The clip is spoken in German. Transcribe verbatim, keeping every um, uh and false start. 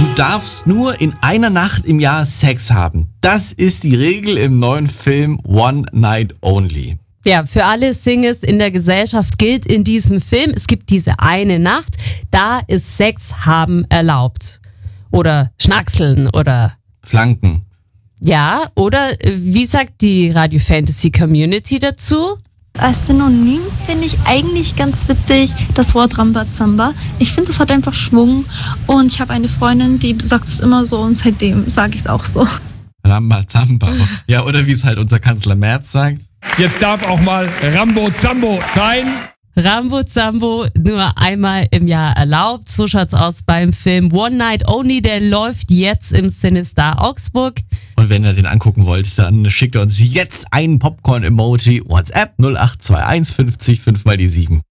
darfst nur in einer Nacht im Jahr Sex haben. Das ist die Regel im neuen Film One Night Only. Ja, für alle Singles in der Gesellschaft gilt in diesem Film, es gibt diese eine Nacht, da ist Sex haben erlaubt. Oder Schnackseln oder Flanken. Ja, oder wie sagt die Radio Fantasy Community dazu? Als Synonym finde ich eigentlich ganz witzig das Wort Rambazamba. Ich finde, es hat einfach Schwung und ich habe eine Freundin, die sagt es immer so und seitdem sage ich es auch so. Rambazamba. Ja, oder wie es halt unser Kanzler Merz sagt. Jetzt darf auch mal Rambo-Zambo sein. Rambo-Zambo nur einmal im Jahr erlaubt. So schaut's aus beim Film One Night Only. Der läuft jetzt im CineStar Augsburg. Und wenn ihr den angucken wollt, dann schickt ihr uns jetzt einen Popcorn-Emoji. WhatsApp null acht zwei eins fünfzig fünf mal die sieben.